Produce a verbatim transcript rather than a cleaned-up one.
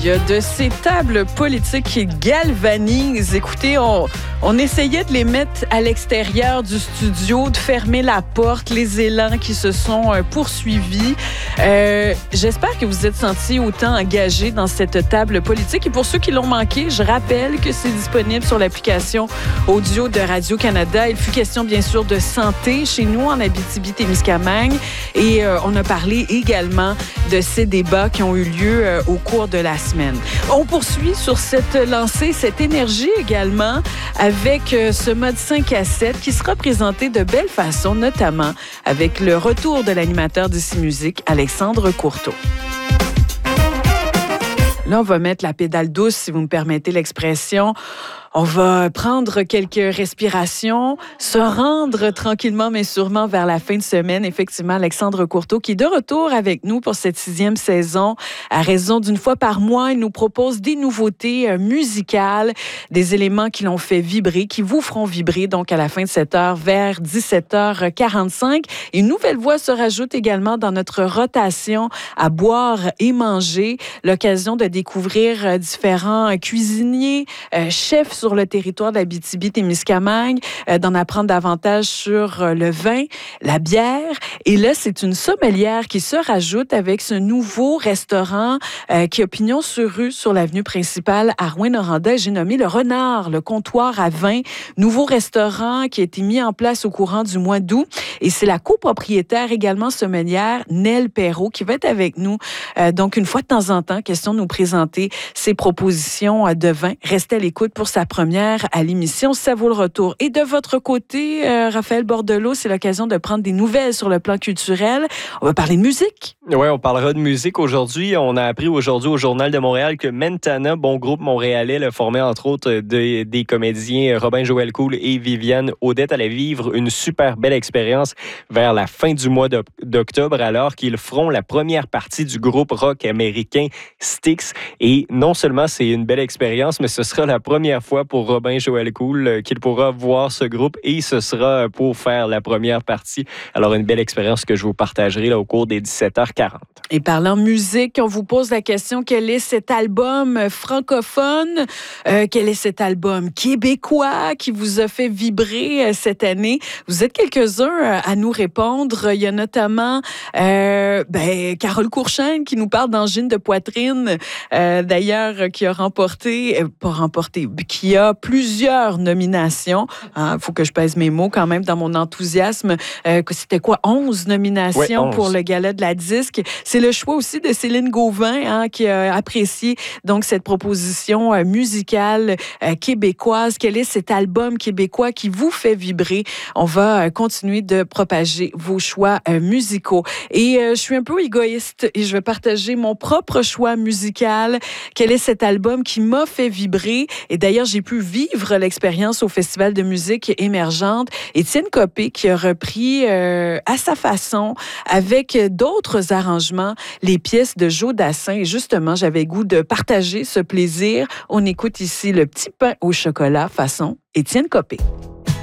il y a de ces tables politiques qui galvanisent. Écoutez, on, on essayait de les mettre à l'extérieur du studio, de fermer la porte, les élans qui se sont euh, poursuivis. Euh, j'espère que vous êtes sentis autant engagés dans cette table politique. Et pour ceux qui l'ont manqué, je rappelle que c'est disponible sur l'application audio de Radio-Canada. Il fut question, bien sûr, de santé chez nous en Abitibi-Témiscamingue. Et euh, on a parlé également de ces débats qui ont eu lieu euh, au cours de la semaine. On poursuit sur cette lancée, cette énergie également, avec euh, ce mode cinq à sept qui sera présenté de belle façon, notamment avec le retour de l'animateur d'Ici Musique, Alexandre Courteau. Là, on va mettre la pédale douce, si vous me permettez l'expression. On va prendre quelques respirations, se rendre tranquillement mais sûrement vers la fin de semaine. Effectivement, Alexandre Courteau qui est de retour avec nous pour cette sixième saison. À raison d'une fois par mois, il nous propose des nouveautés euh, musicales, des éléments qui l'ont fait vibrer, qui vous feront vibrer donc à la fin de cette heure vers dix-sept heures quarante-cinq. Une nouvelle voix se rajoute également dans notre rotation à boire et manger. L'occasion de découvrir euh, différents euh, cuisiniers, euh, chefs sur le territoire d'Abitibi-Témiscamingue, euh, d'en apprendre davantage sur euh, le vin, la bière. Et là, c'est une sommelière qui se rajoute avec ce nouveau restaurant euh, qui a pignon sur rue sur l'avenue principale à Rouyn-Noranda. J'ai nommé le Renard, le comptoir à vin. Nouveau restaurant qui a été mis en place au courant du mois d'août. Et c'est la copropriétaire également sommelière, Nell Perrault, qui va être avec nous. Euh, donc, une fois de temps en temps, question de nous présenter ses propositions euh, de vin. Restez à l'écoute pour sa première à l'émission. Ça vaut le retour. Et de votre côté, euh, Raphaël Bordelot, c'est l'occasion de prendre des nouvelles sur le plan culturel. On va parler de musique. Oui, on parlera de musique aujourd'hui. On a appris aujourd'hui au Journal de Montréal que Mentana, bon groupe montréalais, là, formé entre autres de, des comédiens Robin Joël Cool et Viviane Audette, allait vivre une super belle expérience vers la fin du mois d'octobre, alors qu'ils feront la première partie du groupe rock américain Styx. Et non seulement c'est une belle expérience, mais ce sera la première fois pour Robin Joël Cool euh, qu'il pourra voir ce groupe et ce sera pour faire la première partie. Alors, une belle expérience que je vous partagerai là, au cours des dix-sept heures quarante. Et parlant musique, on vous pose la question, quel est cet album francophone? Euh, quel est cet album québécois qui vous a fait vibrer euh, cette année? Vous êtes quelques-uns euh, à nous répondre. Il y a notamment euh, ben, Carole Courchaine qui nous parle d'angine de poitrine, euh, d'ailleurs, qui a remporté, euh, pas remporté, qui a plusieurs nominations. Il hein, faut que je pèse mes mots quand même dans mon enthousiasme. Euh, c'était quoi? onze nominations ouais, onze. Pour le gala de la disque. C'est le choix aussi de Céline Gauvin hein, qui a apprécié donc cette proposition euh, musicale euh, québécoise. Quel est cet album québécois qui vous fait vibrer? On va euh, continuer de propager vos choix euh, musicaux. Et euh, je suis un peu égoïste et je vais partager mon propre choix musical. Quel est cet album qui m'a fait vibrer? Et d'ailleurs, j'ai pu vivre l'expérience au Festival de musique émergente. Étienne Copé qui a repris euh, à sa façon, avec d'autres arrangements, les pièces de Joe Dassin. Et justement, j'avais goût de partager ce plaisir. On écoute ici le petit pain au chocolat façon Étienne Copé.